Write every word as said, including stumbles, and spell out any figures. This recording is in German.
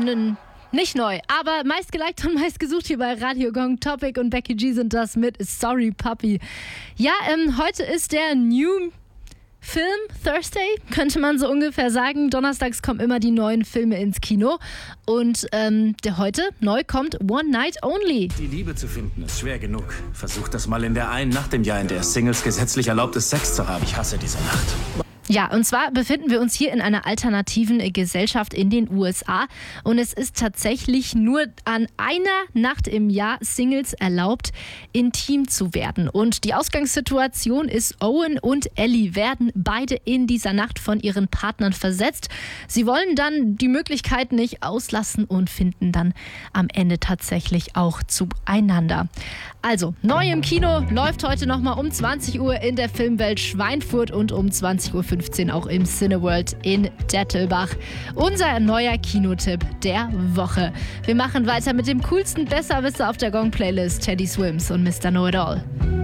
n- nicht neu, aber meist geliked und meist gesucht hier bei Radio Gong. Topic und Becky G sind das mit Sorry Puppy. Ja, ähm, heute ist der New Film Thursday, könnte man so ungefähr sagen. Donnerstags kommen immer die neuen Filme ins Kino. Und ähm, der heute neu kommt One Night Only. Die Liebe zu finden ist schwer genug. Versucht das mal in der einen Nacht im Jahr, in der Singles gesetzlich erlaubt ist, Sex zu haben. Ich hasse diese Nacht. Ja, und zwar befinden wir uns hier in einer alternativen Gesellschaft in den U S A und es ist tatsächlich nur an einer Nacht im Jahr Singles erlaubt, intim zu werden. Und die Ausgangssituation ist, Owen und Ellie werden beide in dieser Nacht von ihren Partnern versetzt. Sie wollen dann die Möglichkeit nicht auslassen und finden dann am Ende tatsächlich auch zueinander. Also, neu im Kino, läuft heute nochmal um zwanzig Uhr in der Filmwelt Schweinfurt und um zwanzig Uhr fünfzehn auch im Cineworld in Dettelbach. Unser neuer Kinotipp der Woche. Wir machen weiter mit dem coolsten Besserwisser auf der Gong-Playlist, Teddy Swims und Mister Know-It-All.